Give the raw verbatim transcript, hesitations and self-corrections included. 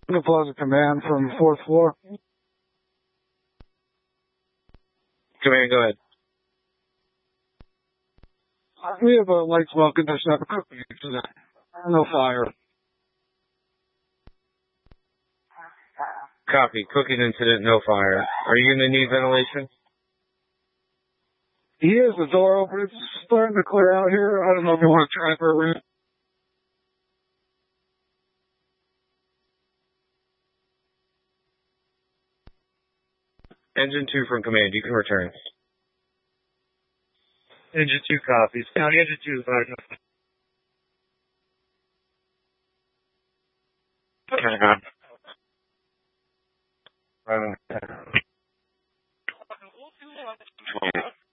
The Plaza Command from fourth floor. Command, go ahead. We have a lights well condition at the cooking incident. No fire. Copy. Cooking incident, no fire. Are you going to need ventilation? He is. The door open. It's starting to clear out here. I don't know if you want to try for a ring. Engine two from command. You can return. Engine two copies. County engine two. Hang on.